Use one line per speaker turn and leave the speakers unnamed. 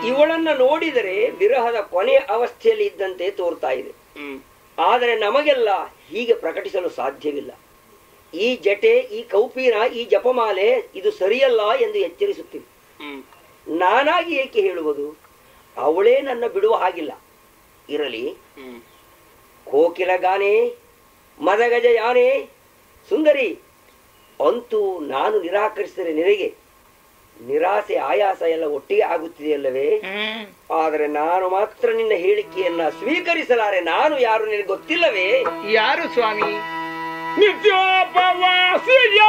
ಇವಳನ್ನ ನೋಡಿದರೆ ವಿರಹದ ಕೊನೆಯ ಅವಸ್ಥೆಯಲ್ಲಿ ಇದ್ದಂತೆ ತೋರ್ತಾ ಇದೆ. ಆದರೆ ನಮಗೆಲ್ಲ ಹೀಗೆ ಪ್ರಕಟಿಸಲು ಸಾಧ್ಯವಿಲ್ಲ. ಈ ಜಟೆ, ಈ ಕೌಪೀನ, ಈ ಜಪಮಾಲೆ ಇದು ಸರಿಯಲ್ಲ ಎಂದು ಎಚ್ಚರಿಸುತ್ತೀವಿ. ನಾನಾಗಿ ಏಕೆ ಹೇಳುವುದು? ಅವಳೇ ನನ್ನ ಬಿಡುವ ಹಾಗಿಲ್ಲ. ಇರಲಿ, ಕೋಕಿಲ ಗಾನೆ ಮದಗಜ ಯಾನೆ ಸುಂದರಿ, ಅಂತೂ ನಾನು ನಿರಾಕರಿಸಿದರೆ ನಿನಗೆ ನಿರಾಸೆ ಆಯಾಸ ಎಲ್ಲ ಒಟ್ಟಿಗೆ ಆಗುತ್ತಿದೆಯಲ್ಲವೇ? ಆದರೆ ನಾನು ಮಾತ್ರ ನಿನ್ನ ಹೇಳಿಕೆಯನ್ನ ಸ್ವೀಕರಿಸಲಾರೆ. ನಾನು ಯಾರು ನಿನಗೆ ಗೊತ್ತಿಲ್ಲವೇ?
ಯಾರು ಸ್ವಾಮಿ? ನಿತ್ಯೋಪವಾಸ